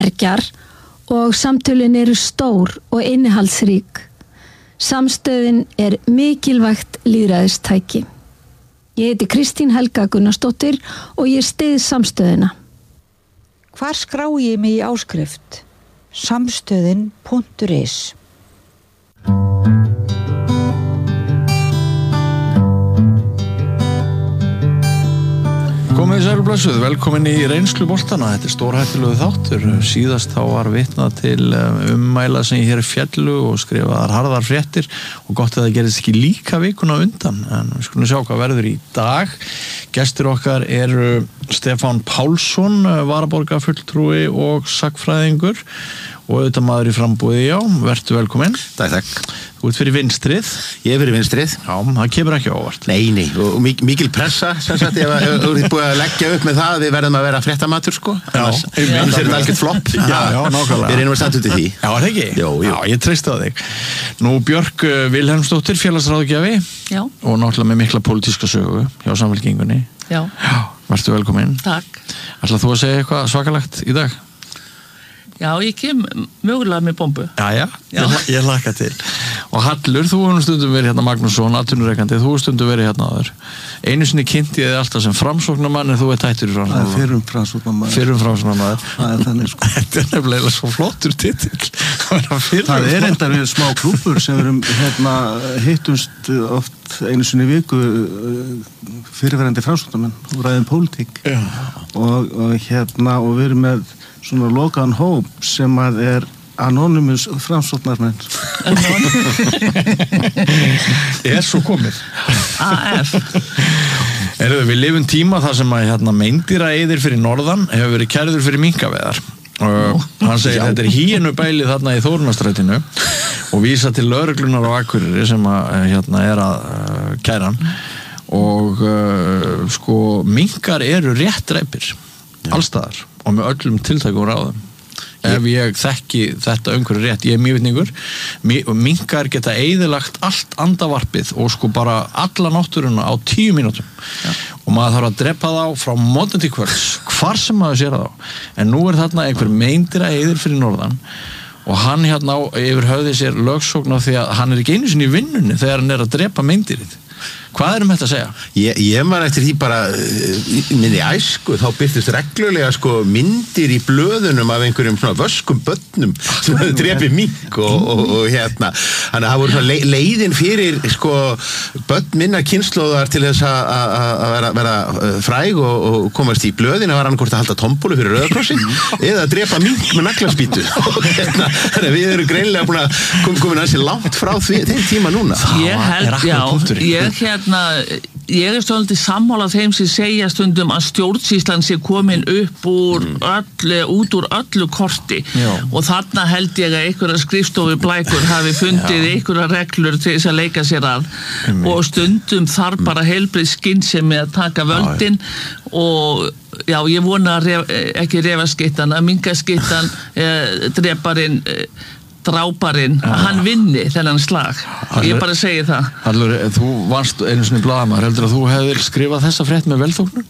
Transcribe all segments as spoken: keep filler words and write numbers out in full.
Ergjar og samtölin eru stór og innihaldsrík. Samstöðin er mikilvægt lýðræðistæki. Ég heiti Kristín Helga Gunnarsdóttir og ég styð samstöðina. Hvar skrái ég mig í áskrift? Samstöðin punktur is. Komið sæl blessuð, velkomin í reynsluboltana. Þetta er stórhættulegu þáttur. Síðast þá var vitnað til ummæla sem ég hér fjallu og skrifaðar harðar fréttir og gott að það gerist ekki líka vikuna undan. En við skulum sjá hvað verður í dag. Gestir okkar eru Stefán Pálsson, varaborgarfulltrúi og sagnfræðingur og auðvitað maður í frambúði, já, vertu velkominn. Takk, takk. Þú ert fyrir vinstrið. Ég er fyrir vinstrið. Já, það kemur ekki á óvart. Nei, nei, og mik mikil pressa, sem sagt, ef þú ert búið að leggja upp með það, við verðum að vera fréttamatur, sko. Já. Annars er þetta algjört flopp. Já, já, nákvæmlega. Við reynum að standa út í því. Já, er það ekki? Jó, jú. Já, ég treysti á þig. Nú, Björk Vilhelmsdóttir, félagsráðgjafi. Já. Og náttúrulega með mikla pólitíska sögu hjá Samfylkingunni. Já. Já, vertu velkominn. Takk. Ætlar þú að segja eitthvað svakalegt í dag? Já, ég kem mögulega með bombu. Jæja, ég, ég laka til. Og Hallur, þú hefur stundum verið hérna Magnússon, atvinnurekandi, þú hefur stundum verið hérna áður. Einu sinni kynnti ég þig alltaf sem framsóknarmann en þú ert hættur í framsóknarmann. Það er fyrrum framsóknarmaður. Fyrrum framsóknarmaður. Það er þannig sko. Þetta er nefnilega svo flottur titill. Það er enda við smá klúbbur sem við erum hérna hittumst oft einu sinni í viku fyrirverandi framsóknarmenn og ræðum pólitík. Og, og hérna og við erum með svona lokaðan hóp sem að er anonymous framsóknarmenn. Er svo komið. A F. Erðu, við lifum tíma þar sem að hérna, meindýraeyðir fyrir norðan hefur verið kærður fyrir minkaveðar. Og hann segir að þetta er hýjenubæli þarna í Þórunnarstrætinu og vísa til lögreglunar á Akureyri sem að, hérna, er að uh, kæran. Og uh, sko, minkar eru réttdræpir allstaðar og með öllum tiltækum ráðum. Ef ég þekki þetta umhverju rétt, ég er mývitningur, minkar geta eyðilagt allt andavarpið og sko bara alla náttúruna á tíu mínútum. Ja. Og maður þarf að drepa þá frá morgun til kvölds, hvar sem maður sér þá. En nú er þarna einhver meindýraeyðir fyrir norðan og hann hérna á yfir höfði sér lögsókn á því að hann er ekki einu sinni í vinnunni þegar hann er að drepa meindýrið. Hvað erum þetta að segja? Ég, ég man eftir því bara í minni æsku, þá byrtist reglulega sko myndir í blöðunum af einhverjum svona vöskum börnum sem hefur drepið mink og, og, og hérna þannig að það voru svona leiðin fyrir sko börn minna kynslóðar til þess að vera, vera fræg og, og komast í blöðin að vera annarkvort að halda tombólu fyrir Rauða krossin eða að drepa mink með naglaspýtu og hérna, þannig að við erum greinlega búin að kom, komin ansi langt frá því, þeim tíma núna. Ég held, já, ég hérna ég er svolítið sammála þeim sem segja stundum að stjórnsýslan sé komin upp úr öllu, út úr öllu korti. Já. Og þarna held ég að einhverja skrifstofu blækur hafi fundið einhverja reglur til þess að leika sér að mm. og stundum þarf bara heilbrigð skynsemi að taka völdin já, og já, ég vona ref, ekki refaskittan, að minkaskittan eh, dreparinn eh, dráparinn, ja. Hann vinni þennan slag. Hallur, ég bara segi það. Hallur, þú varst einu sinni blaðamaður, heldur að þú hefðir skrifað þessa frétt með velþóknun?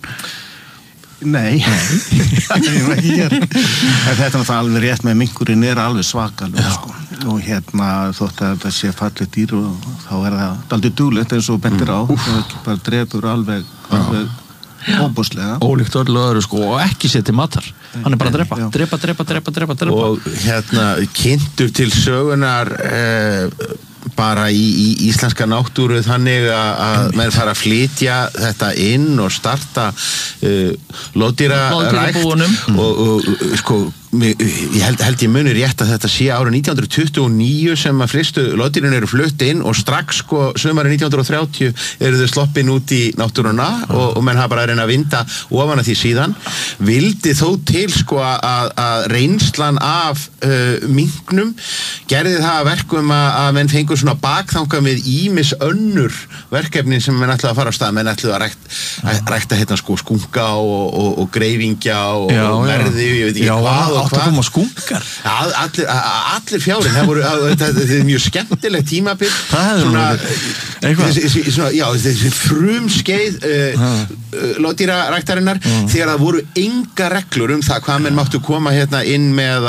Nei, það er ekki hér. Þetta er náttúrulega alveg rétt með minkurinn er alveg svakalega sko. Og hérna þótt að þetta sé fallið dýr og þá er það dálítið dúlegt eins og bendir á. Það bara drepur alveg, alveg óbúslega. Ólíkt öllu öðru sko og ekki sér til matar. Hann er bara að drepa, já. drepa, drepa, drepa, drepa, drepa. Og hérna kynntur til sögunar eh, bara í, í íslenska náttúru þannig að menn fara að flytja þetta inn og starta uh, loðdýrarækt og, og sko ég held, held ég muni rétt að þetta sé árið nítján hundruð tuttugu og níu sem að fyrstu loðdýrin eru flutt inn og strax sko sömarið nítján hundruð og þrjátíu eru þau sloppin út í náttúruna og, og menn hafa bara að reyna að vinda ofan að því síðan. Vildi þó til sko að, að reynslan af uh, minknum gerði það að verkum að, að menn fengur svona bakþanga með ýmis önnur verkefni sem menn ætlaði að fara á stað, menn ætlaði að rækt, rækta hérna sko skunka og, og, og greifingja og, já, og merði, ég veit ekki já, hvað átt að koma skúnkar ja, allir, allir fjárin það voru, þetta er mjög skemmtilegt tímabil það hefði nú eitthvað þessi, svona, já, þessi frumskeið uh, uh, loðdýraræktarinnar uh. þegar það voru enga reglur um það hvað menn máttu koma hérna inn með